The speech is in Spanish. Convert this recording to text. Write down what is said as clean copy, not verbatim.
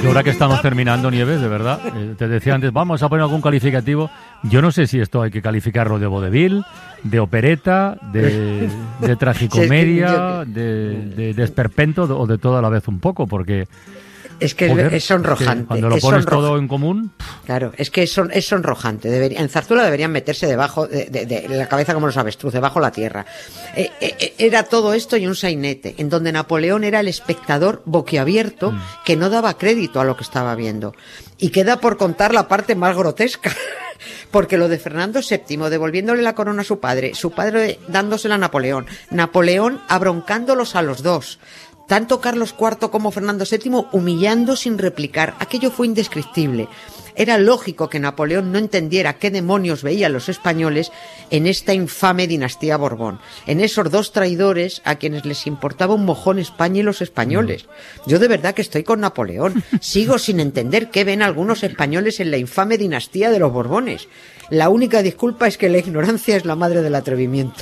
Y ahora que estamos terminando, Nieves, de verdad, te decía antes, vamos a poner algún calificativo. Yo no sé si esto hay que calificarlo de vodevil, de opereta, de tragicomedia, de esperpento o de todo a la vez un poco, porque... Es que joder, es sonrojante. Que cuando lo pones todo en común... Claro, es que es sonrojante. En Zarzuela deberían meterse debajo de la cabeza como los avestruz, debajo de la tierra. Era todo esto y un sainete, en donde Napoleón era el espectador boquiabierto que no daba crédito a lo que estaba viendo. Y queda por contar la parte más grotesca. Porque lo de Fernando VII devolviéndole la corona a su padre dándosela a Napoleón abroncándolos a los dos. Tanto Carlos IV como Fernando VII humillando sin replicar. Aquello fue indescriptible. Era lógico que Napoleón no entendiera qué demonios veían los españoles en esta infame dinastía Borbón, en esos dos traidores a quienes les importaba un mojón España y los españoles. Yo de verdad que estoy con Napoleón. Sigo sin entender qué ven algunos españoles en la infame dinastía de los Borbones. La única disculpa es que la ignorancia es la madre del atrevimiento.